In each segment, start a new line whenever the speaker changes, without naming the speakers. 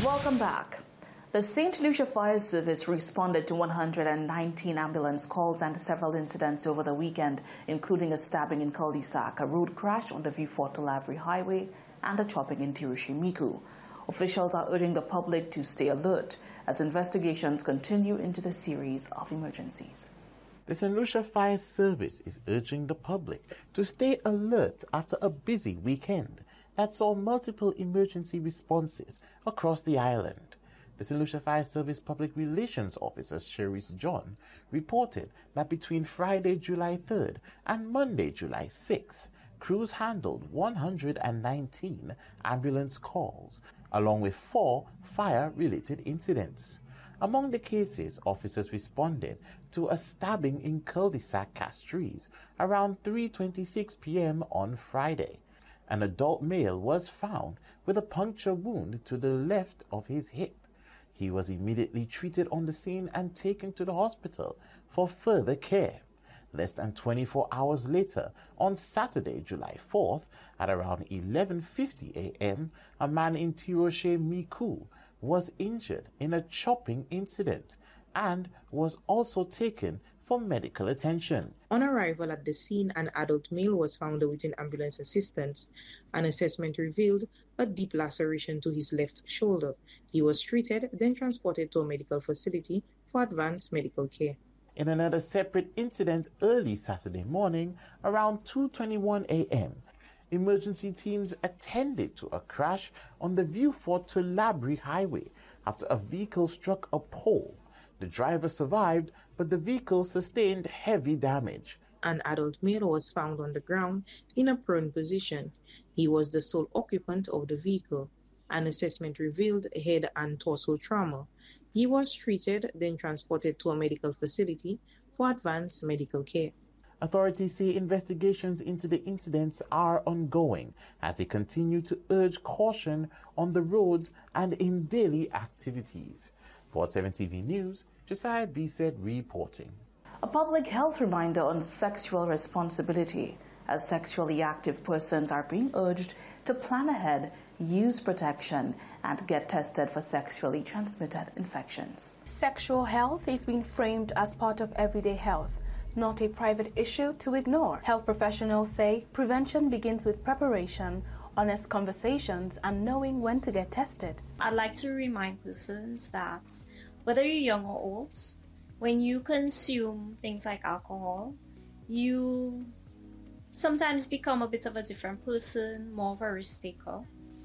Welcome back. The St. Lucia Fire Service responded to 119 ambulance calls and several incidents over the weekend, including a stabbing in Cul-de-sac, a road crash on the Vieux Fort to Labrie Highway, and a chopping in Tirushimiku. Officials are urging the public to stay alert as investigations continue into the series of emergencies.
The St. Lucia Fire Service is urging the public to stay alert after a busy weekend that saw multiple emergency responses across the island. The St. Lucia Fire Service Public Relations Officer, Cherise John, reported that between Friday, July 3rd and Monday, July 6th, crews handled 119 ambulance calls, along with 4 fire-related incidents. Among the cases, officers responded to a stabbing in Cul-de-sac Castries around 3:26 p.m. on Friday. An adult male was found with a puncture wound to the left of his hip. He was immediately treated on the scene and taken to the hospital for further care. Less than 24 hours later, on Saturday, July 4th, at around 11:50 a.m., a man in Tirushimiku was injured in a chopping incident and was also taken for medical attention.
On arrival at the scene, an adult male was found within ambulance assistance. An assessment revealed a deep laceration to his left shoulder. He was treated, then transported to a medical facility for advanced medical care.
In another separate incident early Saturday morning, around 2:21 a.m., emergency teams attended to a crash on the Vieux Fort to Labrie Highway after a vehicle struck a pole. The driver survived, but the vehicle sustained heavy damage.
An adult male was found on the ground in a prone position. He was the sole occupant of the vehicle. An assessment revealed head and torso trauma. He was treated, then transported to a medical facility for advanced medical care.
Authorities say investigations into the incidents are ongoing as they continue to urge caution on the roads and in daily activities. For 7 TV News, Josiah Bisset reporting.
A public health reminder on sexual responsibility, as sexually active persons are being urged to plan ahead, use protection, and get tested for sexually transmitted infections.
Sexual health is being framed as part of everyday health, not a private issue to ignore. Health professionals say prevention begins with preparation, honest conversations, and knowing when to get tested.
I'd like to remind persons that whether you're young or old, when you consume things like alcohol, you sometimes become a bit of a different person, more of a risk taker,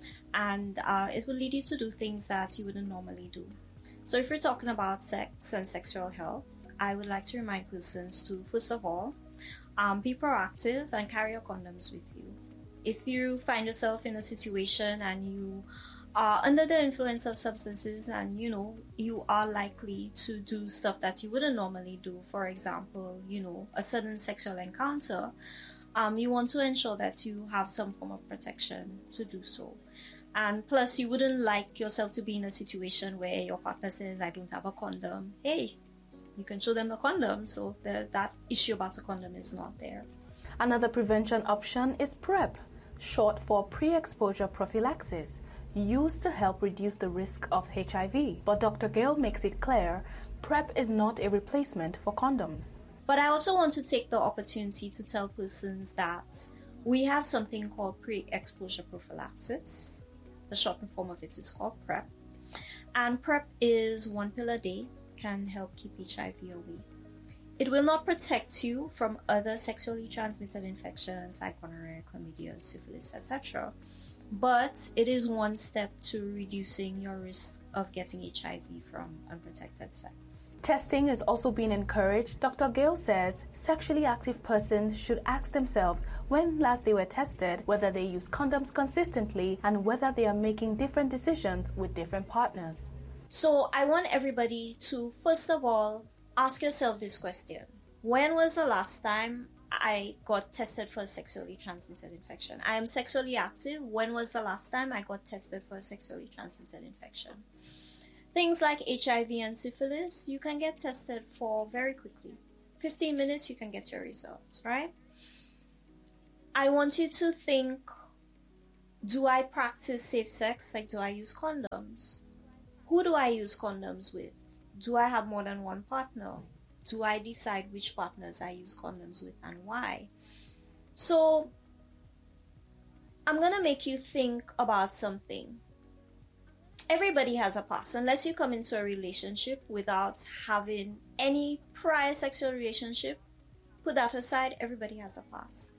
and it will lead you to do things that you wouldn't normally do. So if you're talking about sex and sexual health, I would like to remind persons to, first of all, be proactive and carry your condoms with you. If you find yourself in a situation and you are under the influence of substances and you are likely to do stuff that you wouldn't normally do, for example, a sudden sexual encounter, you want to ensure that you have some form of protection to do so. And plus, you wouldn't like yourself to be in a situation where your partner says, I don't have a condom. Hey, you can show them the condom, so that issue about a condom is not there.
Another prevention option is PrEP, short for pre-exposure prophylaxis, used to help reduce the risk of HIV. But Dr. Gale makes it clear, PrEP is not a replacement for condoms.
But I also want to take the opportunity to tell persons that we have something called pre-exposure prophylaxis. The shortened form of it is called PrEP. And PrEP is 1 pill a day, can help keep HIV away. It will not protect you from other sexually transmitted infections like gonorrhea, chlamydia, syphilis, etc. But it is one step to reducing your risk of getting HIV from unprotected sex.
Testing is also being encouraged. Dr. Gale says sexually active persons should ask themselves when last they were tested, whether they use condoms consistently, and whether they are making different decisions with different partners.
So I want everybody to, first of all, ask yourself this question. When was the last time I got tested for a sexually transmitted infection? I am sexually active. When was the last time I got tested for a sexually transmitted infection? Things like HIV and syphilis, you can get tested for very quickly. 15 minutes, you can get your results, right? I want you to think, do I practice safe sex? Like, do I use condoms? Who do I use condoms with? Do I have more than one partner? Do I decide which partners I use condoms with and why? So I'm going to make you think about something. Everybody has a past. Unless you come into a relationship without having any prior sexual relationship, put that aside, everybody has a past.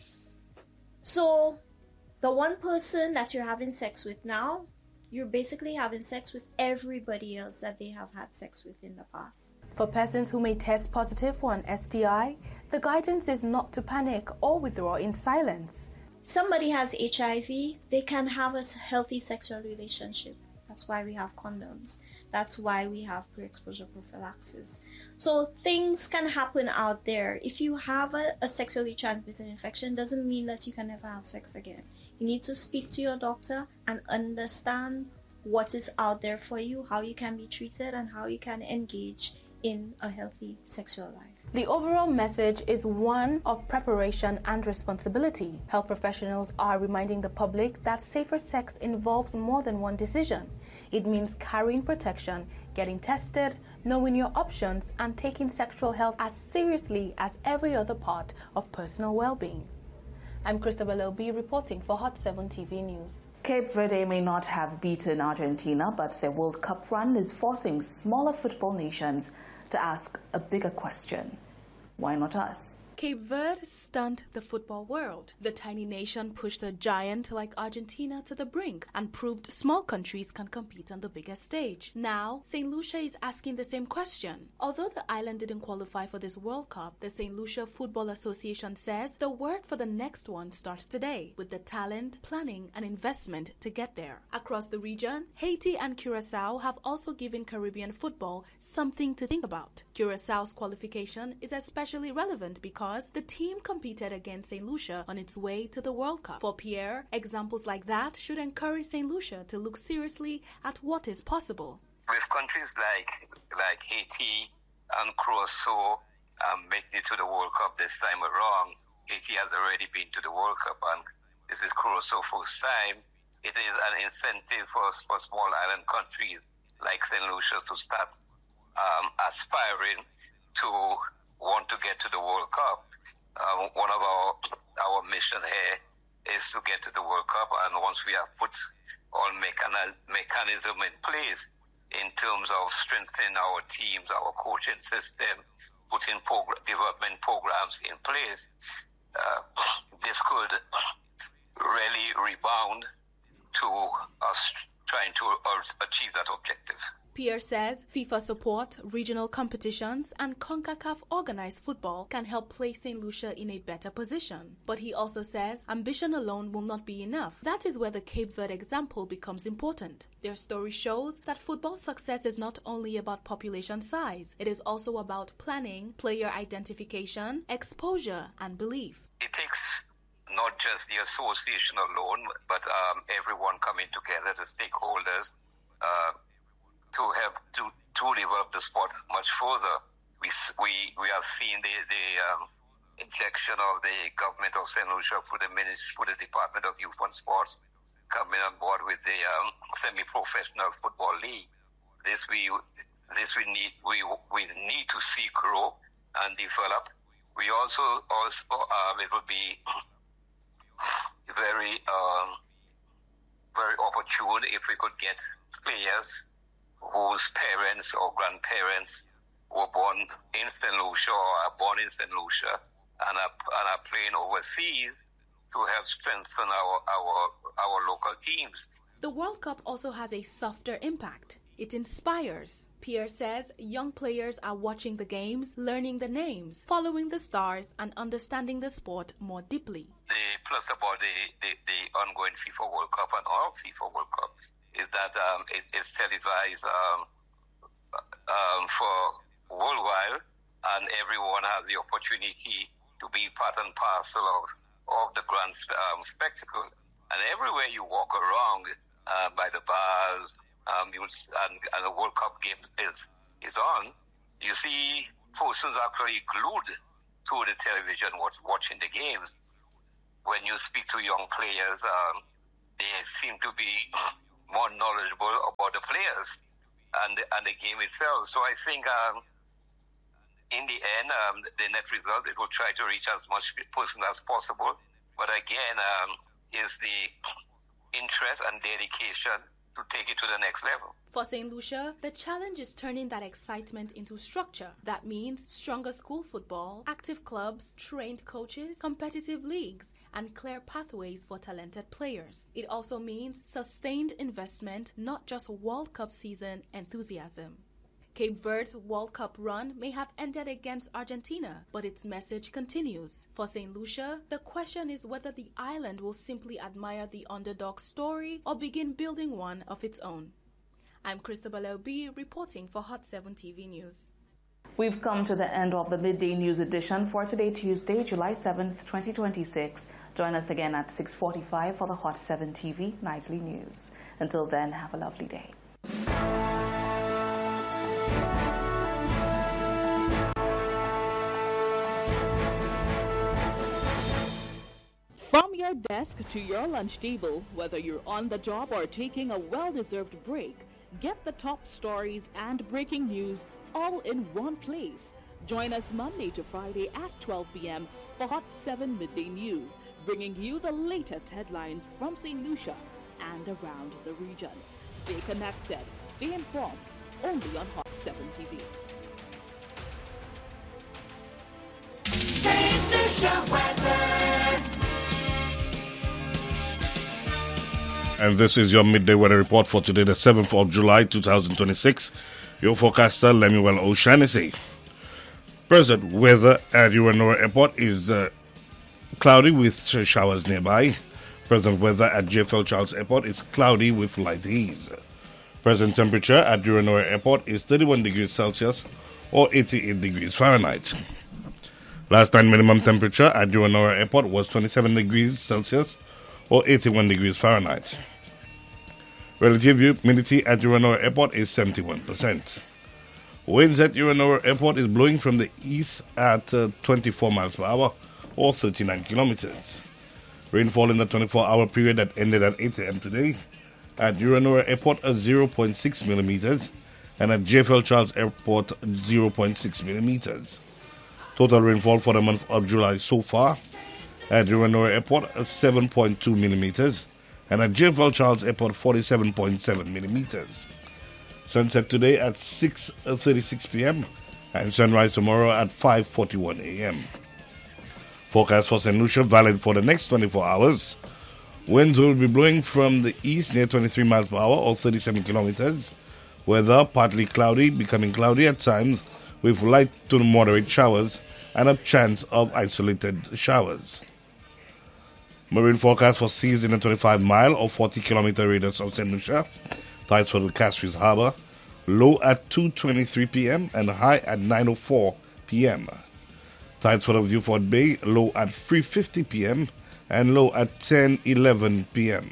So the one person that you're having sex with now, you're basically having sex with everybody else that they have had sex with in the past.
For persons who may test positive for an STI, the guidance is not to panic or withdraw in silence.
Somebody has HIV, they can have a healthy sexual relationship. That's why we have condoms. That's why we have pre-exposure prophylaxis. So things can happen out there. If you have a sexually transmitted infection, doesn't mean that you can never have sex again. You need to speak to your doctor and understand what is out there for you, how you can be treated, and how you can engage in a healthy sexual life.
The overall message is one of preparation and responsibility. Health professionals are reminding the public that safer sex involves more than one decision. It means carrying protection, getting tested, knowing your options, and taking sexual health as seriously as every other part of personal well-being. I'm Christabel L.B. reporting for Hot 7 TV News.
Cape Verde may not have beaten Argentina, but their World Cup run is forcing smaller football nations to ask a bigger question. Why not us?
Cape Verde stunned the football world. The tiny nation pushed a giant like Argentina to the brink and proved small countries can compete on the biggest stage. Now, St. Lucia is asking the same question. Although the island didn't qualify for this World Cup, the St. Lucia Football Association says the work for the next one starts today, with the talent, planning, and investment to get there. Across the region, Haiti and Curaçao have also given Caribbean football something to think about. Curaçao's qualification is especially relevant because the team competed against St. Lucia on its way to the World Cup. For Pierre, examples like that should encourage St. Lucia to look seriously at what is possible.
With countries like Haiti and Curaçao making it to the World Cup this time around, Haiti has already been to the World Cup, and this is Curaçao's first time. It is an incentive for small island countries like St. Lucia to start aspiring to want to get to the World Cup. One of our mission here is to get to the World Cup, and once we have put all mechanism in place in terms of strengthening our teams, our coaching system, putting development programs in place, this could really rebound to us trying to achieve that objective.
Pierre says FIFA support, regional competitions, and CONCACAF organized football can help place St. Lucia in a better position. But he also says ambition alone will not be enough. That is where the Cape Verde example becomes important. Their story shows that football success is not only about population size, it is also about planning, player identification, exposure, and belief.
It takes not just the association alone, but everyone coming together, the stakeholders, to help to develop the sport much further. We have seen the injection of the government of St. Lucia for the Department of Youth and Sports coming on board with the semi-professional football league. We need to see grow and develop. We also it will be very opportune if we could get players whose parents or grandparents were born in St. Lucia or are born in St. Lucia and are playing overseas to help strengthen our local teams.
The World Cup also has a softer impact. It inspires. Pierre says young players are watching the games, learning the names, following the stars, and understanding the sport more deeply.
The plus about the ongoing FIFA World Cup and our FIFA World Cup is that it's televised for worldwide, and everyone has the opportunity to be part and parcel of the grand spectacle. And everywhere you walk around by the bars, and the World Cup game is on, you see persons actually glued to the television watching the games. When you speak to young players, they seem to be more knowledgeable about the players. and the game itself. So I think in the end, the net result, it will try to reach as much person as possible. But again, is the interest and dedication to take it to the next level.
For St. Lucia, the challenge is turning that excitement into structure. That means stronger school football, active clubs, trained coaches, competitive leagues, and clear pathways for talented players. It also means sustained investment, not just World Cup season enthusiasm. Cape Verde's World Cup run may have ended against Argentina, but its message continues. For St. Lucia, the question is whether the island will simply admire the underdog story or begin building one of its own. I'm Christabel L.B. reporting for Hot 7 TV News.
We've come to the end of the Midday News edition for today, Tuesday, July 7th, 2026. Join us again at 6:45 for the Hot 7 TV Nightly News. Until then, have a lovely day.
From your desk to your lunch table, whether you're on the job or taking a well-deserved break, get the top stories and breaking news all in one place. Join us Monday to Friday at 12 p.m. for Hot 7 Midday News, bringing you the latest headlines from St. Lucia and around the region. Stay connected, stay informed, only on Hot 7 TV.
St. Lucia weather.
And this is your midday weather report for today, the 7th of July, 2026. Your forecaster, Lemuel O'Shaughnessy. Present weather at Uranoa Airport is cloudy with showers nearby. Present weather at JFL Charles Airport is cloudy with light haze. Present temperature at Uranoa Airport is 31 degrees Celsius or 88 degrees Fahrenheit. Last night minimum temperature at Uranoa Airport was 27 degrees Celsius or 81 degrees Fahrenheit. Relative humidity at Uranoa Airport is 71%. Winds at Uranoa Airport is blowing from the east at 24 miles per hour or 39 kilometers. Rainfall in the 24-hour period that ended at 8 a.m. today at Uranoa Airport at 0.6 millimeters and at JFL Charles Airport 0.6 millimeters. Total rainfall for the month of July so far at Uranoa Airport 7.2 millimeters and at JFL Charles Airport 47.7 millimeters. Sunset today at 6:36 p.m. and sunrise tomorrow at 5:41 a.m. Forecast for St. Lucia valid for the next 24 hours. Winds will be blowing from the east near 23 miles per hour or 37 kilometers. Weather partly cloudy, becoming cloudy at times with light to moderate showers and a chance of isolated showers. Marine forecast for seas in a 25-mile or 40-kilometer radius of St. Lucia. Tides for the Castries Harbour, low at 2:23 p.m. and high at 9:04 p.m. Tides for the Viewfort Bay, low at 3:50 p.m. and low at 10:11 p.m.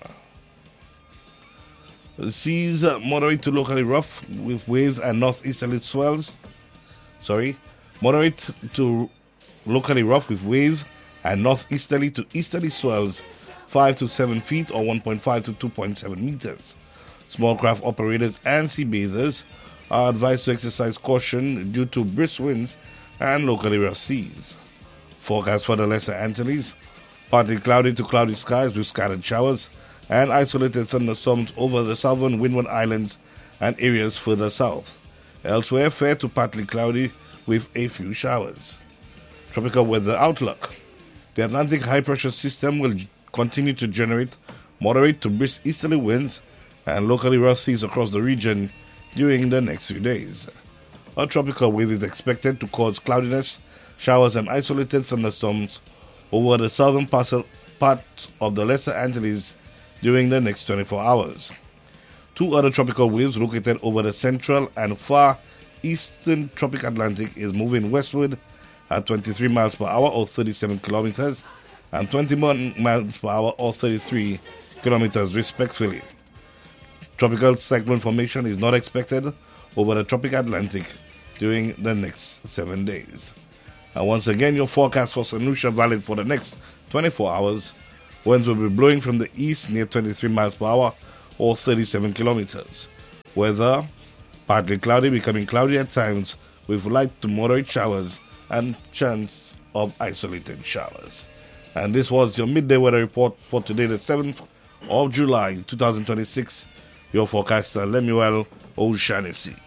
The seas moderate to locally rough with waves and northeasterly swells. Moderate to locally rough with waves and northeasterly to easterly swells 5 to 7 feet or 1.5 to 2.7 meters. Small craft operators and sea bathers are advised to exercise caution due to brisk winds and locally rough seas. Forecast for the Lesser Antilles: partly cloudy to cloudy skies with scattered showers and isolated thunderstorms over the southern Windward Islands and areas further south. Elsewhere, fair to partly cloudy with a few showers. Tropical weather outlook: the Atlantic high-pressure system will continue to generate moderate to brisk easterly winds and locally rough seas across the region during the next few days. A tropical wave is expected to cause cloudiness, showers and isolated thunderstorms over the southern part of the Lesser Antilles during the next 24 hours. Two other tropical waves located over the central and far eastern tropic Atlantic is moving westward at 23 miles per hour or 37 kilometers and 21 miles per hour or 33 kilometers respectively. Tropical cyclone formation is not expected over the tropic Atlantic during the next 7 days. And once again, your forecast for St. Lucia valid for the next 24 hours. Winds will be blowing from the east near 23 miles per hour or 37 kilometers. Weather Partly cloudy, becoming cloudy at times, with light to moderate showers and chance of isolated showers. And this was your midday weather report for today, the 7th of July, 2026. Your forecaster, Lemuel O'Shaughnessy.